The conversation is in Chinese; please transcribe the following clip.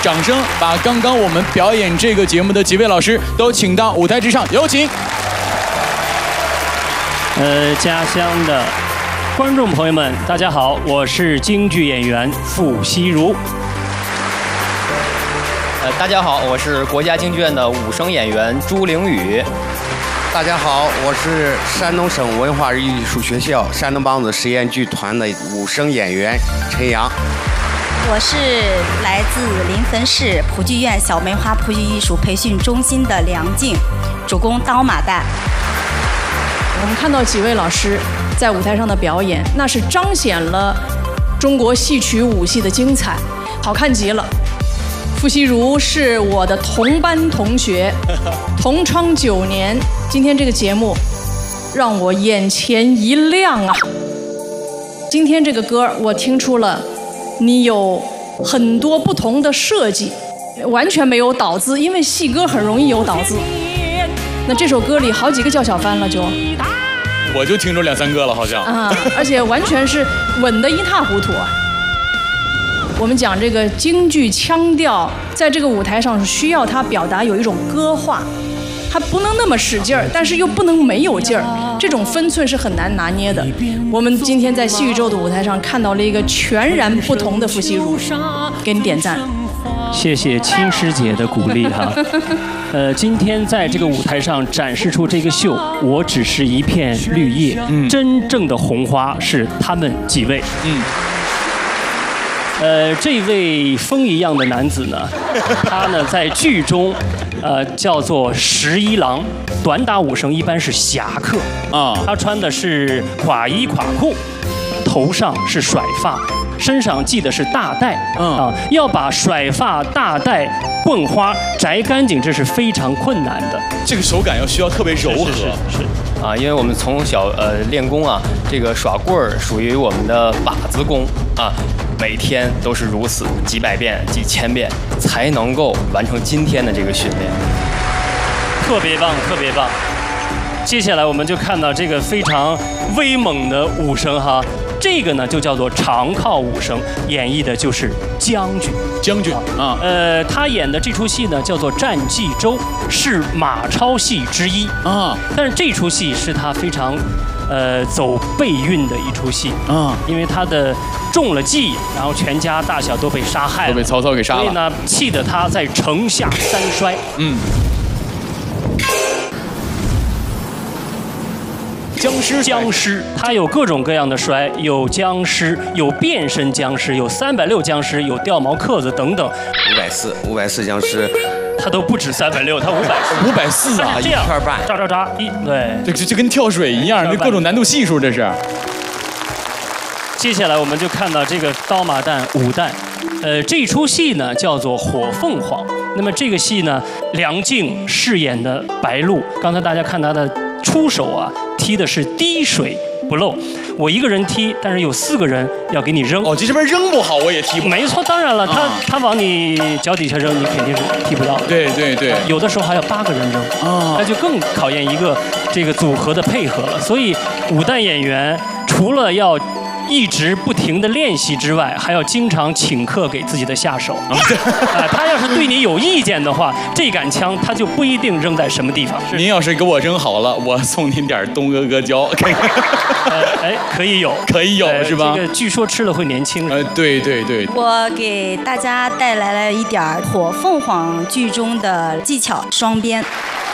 掌声把刚刚我们表演这个节目的几位老师都请到舞台之上，有请。 家乡的观众朋友们，大家好，我是京剧演员傅希如。 大家好，我是国家京剧院的武生演员朱凌雨。 大家好，我是山东省文化艺术学校山东梆子实验剧团的武生演员陈阳。 我是来自临汾市普剧院小梅花普剧艺术培训中心的梁静，主攻刀马旦。 我们看到几位老师在舞台上的表演，那是彰显了中国戏曲武戏的精彩，好看极了。傅希如是我的同班同学，同窗9年。今天这个节目让我眼前一亮啊！今天这个歌我听出了你有很多不同的设计，完全没有倒字，因为戏歌很容易有倒字。那这首歌里好几个叫小翻了就。 我就听着2、3个了，好像啊，而且完全是稳得一塌糊涂啊。我们讲这个京剧腔调，在这个舞台上需要它表达有一种歌化，它不能那么使劲儿，但是又不能没有劲儿，这种分寸是很难拿捏的。我们今天在戏宇宙的舞台上看到了一个全然不同的傅希如，给你点赞。 谢谢青师姐的鼓励哈。今天在这个舞台上展示出这个秀，我只是一片绿叶，真正的红花是他们几位。这位风一样的男子呢，他呢在剧中，叫做11郎，短打武生一般是侠客啊。他穿的是垮衣垮裤，头上是甩发，身上系的是大带啊。要把甩发、大带、棍花摘干净，这是非常困难的。 这个手感需要特别柔和。 是啊，因为我们从小练功啊，这个耍棍儿属于我们的把子功啊。每天都是如此几百遍、几千遍，才能够完成今天的这个训练。 特别棒，特别棒！接下来我们就看到这个非常威猛的武生哈，这个呢就叫做长靠武生，演绎的就是将军。 将军啊， 他演的这出戏呢叫做《战冀州》，是马超戏之一啊。但是这出戏是他非常走背运的一出戏啊，因为他的中了计，然后全家大小都被杀害了， 都被曹操给杀了。 所以呢，气得他在城下3摔。僵尸，他有各种各样的摔，有僵尸，有变身僵尸，有360僵尸，有掉毛克子等等。 540僵尸， 他都不止360，他540 啊， 这样 1圈半， 扎对， 这跟跳水一样，这各种难度系数这是。 接下来我们就看到这个刀马旦武旦，这出戏呢叫做《火凤凰》。那么这个戏呢，梁静饰演的白鹿，刚才大家看她的出手啊，踢的是滴水不漏。我一个人踢，但是有4个人要给你扔。 哦，这边扔不好，我也踢不好。 没错，当然了，他往你脚底下扔，你肯定是踢不到。 对对对， 有的时候还有8个人扔啊，那就更考验一个这个组合的配合了。所以武旦演员除了要一直不停的练习之外，还要经常请客给自己的下手。他要是对你有意见的话，这杆枪他就不一定扔在什么地方。 您要是给我扔好了，我送您点东阿阿胶。 可以有， 是吧？ 这个据说吃了会年轻。 对对对。 我给大家带来了一点火凤凰剧中的技巧双鞭。